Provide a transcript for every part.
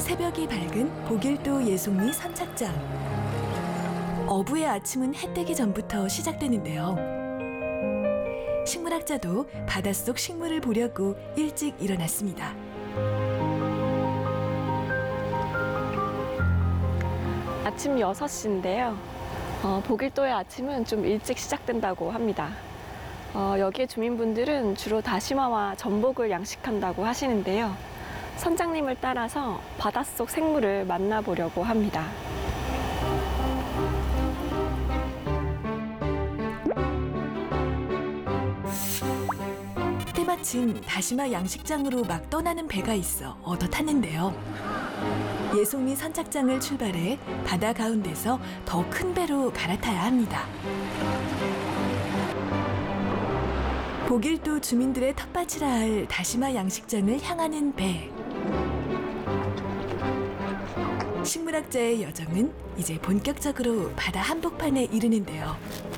새벽이 밝은 보길도 예송리 선착장. 어부의 아침은 해 뜨기 전부터 시작되는데요. 식물학자도 바닷속 식물을 보려고 일찍 일어났습니다. 아침 6시인데요. 보길도의 아침은 좀 일찍 시작된다고 합니다. 여기의 주민분들은 주로 다시마와 전복을 양식한다고 하시는데요. 선장님을 따라서 바닷속 생물을 만나보려고 합니다. 때마침 다시마 양식장으로 막 떠나는 배가 있어 얻어 탔는데요. 예송리 선착장을 출발해 바다 가운데서 더 큰 배로 갈아타야 합니다. 보길도 주민들의 텃밭이라 할 다시마 양식장을 향하는 배. 식물학자의 여정은 이제 본격적으로 바다 한복판에 이르는데요.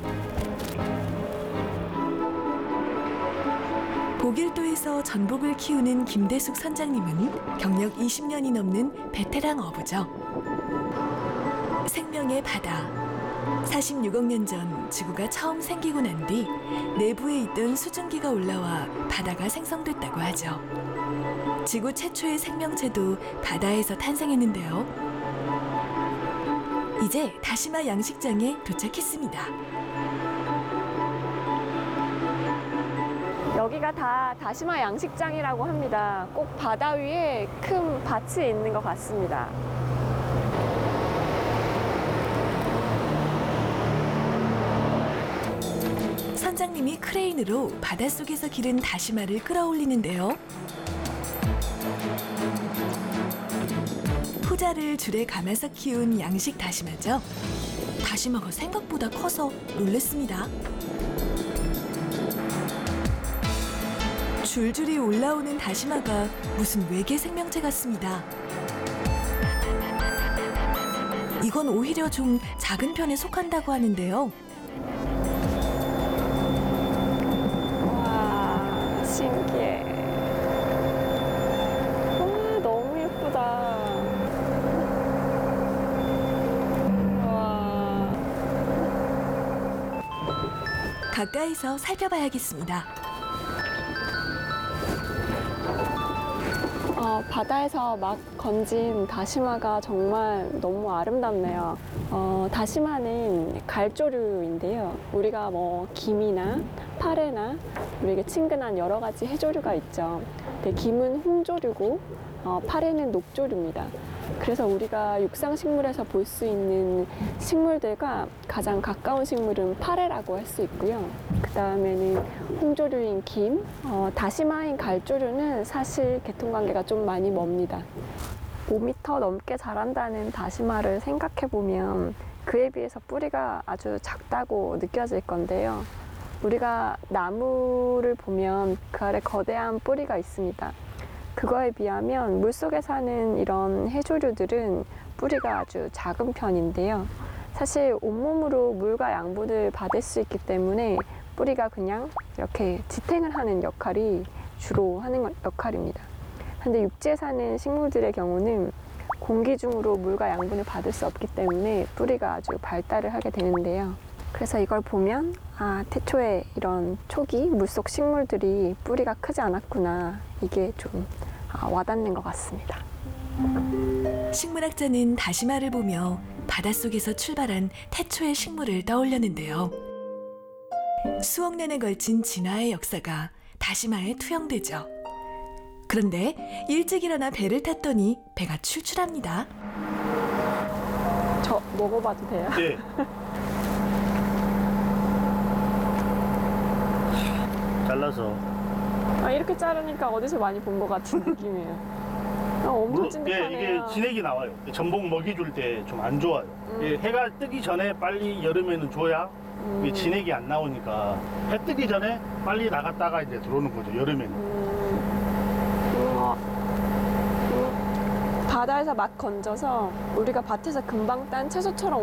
보길도에서 전복을 키우는 김대숙 선장님은 경력 20년이 넘는 베테랑 어부죠. 생명의 바다. 46억 년 전 지구가 처음 생기고 난 뒤 내부에 있던 수증기가 올라와 바다가 생성됐다고 하죠. 지구 최초의 생명체도 바다에서 탄생했는데요. 이제 다시마 양식장에 도착했습니다. 여기가 다 다시마 양식장이라고 합니다. 꼭 바다 위에 큰 밭이 있는 것 같습니다. 선장님이 크레인으로 바닷속에서 기른 다시마를 끌어올리는데요. 포자를 줄에 감아서 키운 양식 다시마죠. 다시마가 생각보다 커서 놀랐습니다. 줄줄이 올라오는 다시마가 무슨 외계 생명체 같습니다. 이건 오히려 좀 작은 편에 속한다고 하는데요. 와, 신기해. 와, 너무 예쁘다. 와. 가까이서 살펴봐야겠습니다. 바다에서 막 건진 다시마가 정말 너무 아름답네요. 다시마는 갈조류인데요. 우리가 뭐 김이나 파래나 우리에게 친근한 여러 가지 해조류가 있죠. 근데 김은 홍조류고 파래는 녹조류입니다. 그래서 우리가 육상식물에서 볼 수 있는 식물들과 가장 가까운 식물은 파래라고 할 수 있고요. 그 다음에는 홍조류인 김, 다시마인 갈조류는 사실 계통관계가 좀 많이 멉니다. 5m 넘게 자란다는 다시마를 생각해보면 그에 비해서 뿌리가 아주 작다고 느껴질 건데요. 우리가 나무를 보면 그 아래 거대한 뿌리가 있습니다. 그거에 비하면 물속에 사는 이런 해조류들은 뿌리가 아주 작은 편인데요. 사실 온몸으로 물과 양분을 받을 수 있기 때문에 뿌리가 그냥 이렇게 지탱을 하는 역할이 주로 하는 역할입니다. 근데 육지에 사는 식물들의 경우는 공기 중으로 물과 양분을 받을 수 없기 때문에 뿌리가 아주 발달을 하게 되는데요. 그래서 이걸 보면 태초에 이런 초기 물속 식물들이 뿌리가 크지 않았구나, 이게 좀 와닿는 것 같습니다. 식물학자는 다시마를 보며 바닷속에서 출발한 태초의 식물을 떠올렸는데요. 수억 년에 걸친 진화의 역사가 다시마에 투영되죠. 그런데 일찍 일어나 배를 탔더니 배가 출출합니다. 저 먹어봐도 돼요? 네. 잘라서. 이렇게 자르니까 어디서 많이 본 것 같은 느낌이에요. 엄청 찐득하네요. 이게 진액이 나와요. 전복 먹이 줄 때 좀 안 좋아요. 해가 뜨기 전에 빨리 여름에는 줘야 이게 진액이 안 나오니까 해 뜨기 전에 빨리 나갔다가 이제 들어오는 거죠, 여름에는. 바다에서 막 건져서 우리가 밭에서 금방 딴 채소처럼